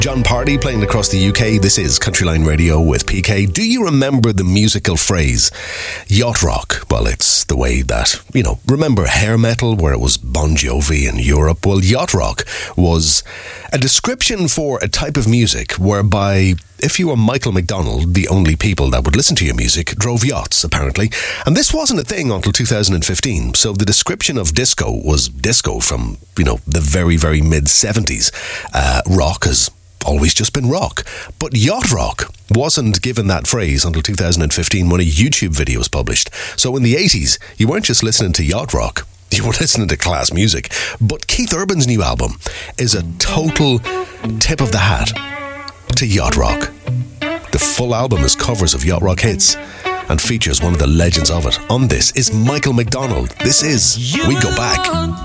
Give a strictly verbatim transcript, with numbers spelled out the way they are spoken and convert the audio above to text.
John Party playing across the U K. This is Countryline Radio with P K. Do you remember the musical phrase yacht rock? Well, it's the way that, you know, remember hair metal where it was Bon Jovi in Europe? Well, yacht rock was a description for a type of music whereby if you were Michael McDonald, the only people that would listen to your music drove yachts, apparently. And this wasn't a thing until two thousand fifteen. So the description of disco was disco from, you know, the very, very mid-seventies. Uh, rock has always just been rock. But yacht rock wasn't given that phrase until two thousand fifteen when a YouTube video was published. So in the eighties, you weren't just listening to yacht rock, you were listening to class music. But Keith Urban's new album is a total tip of the hat to yacht rock. The full album is covers of yacht rock hits and features one of the legends of it. On this is Michael McDonald. This is We Go Back.